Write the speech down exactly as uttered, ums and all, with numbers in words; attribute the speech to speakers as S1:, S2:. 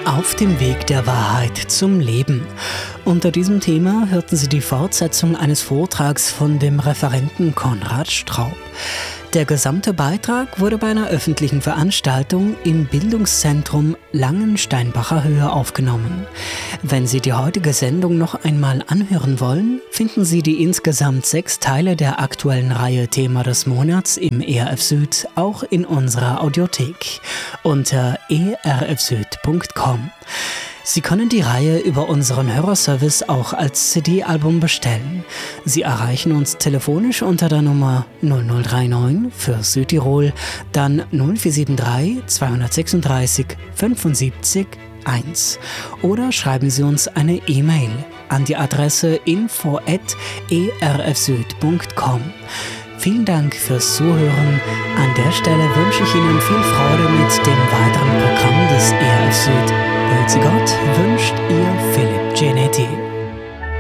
S1: Auf dem Weg der Wahrheit zum Leben. Unter diesem Thema hörten Sie die Fortsetzung eines Vortrags von dem Referenten Konrad Straub. Der gesamte Beitrag wurde bei einer öffentlichen Veranstaltung im Bildungszentrum Langensteinbacher Höhe aufgenommen. Wenn Sie die heutige Sendung noch einmal anhören wollen, finden Sie die insgesamt sechs Teile der aktuellen Reihe Thema des Monats im E R F Süd auch in unserer Audiothek unter e r f süd punkt com. Sie können die Reihe über unseren Hörerservice auch als C D-Album bestellen. Sie erreichen uns telefonisch unter der Nummer null null drei neun für Südtirol, dann null vier sieben drei zwei sechs drei fünf eins oder schreiben Sie uns eine E-Mail an die Adresse info at e r f süd punkt com. Vielen Dank fürs Zuhören. An der Stelle wünsche ich Ihnen viel Freude mit dem weiteren Programm des E R F Süd. Behüt Sie Gott, wünscht Ihr Philipp Genetti.